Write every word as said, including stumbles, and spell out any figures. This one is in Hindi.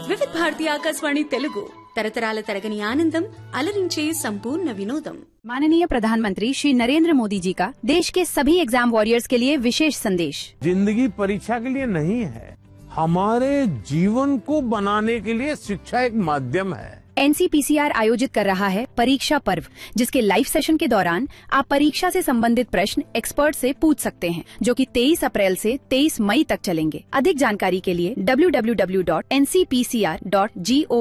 వివిధ భారతి ఆకాశవాణి తెలుగు తరతరాల తరగని ఆనందం అలరించే సంపూర్ణ వినోదం. माननीय प्रधानमंत्री श्री नरेंद्र मोदी जी का देश के सभी एग्जाम वॉरियर्स के लिए विशेष संदेश. जिंदगी परीक्षा के लिए नहीं है, हमारे जीवन को बनाने के लिए शिक्षा एक माध्यम है. एनसीपीसीआर आयोजित कर रहा है परीक्षा पर्व, जिसके लाइव सेशन के दौरान आप परीक्षा से संबंधित प्रश्न एक्सपर्ट से पूछ सकते हैं, जो कि तेईस अप्रैल से तेईस मई तक चलेंगे. अधिक जानकारी के लिए W W W dot N C P C R dot G ओ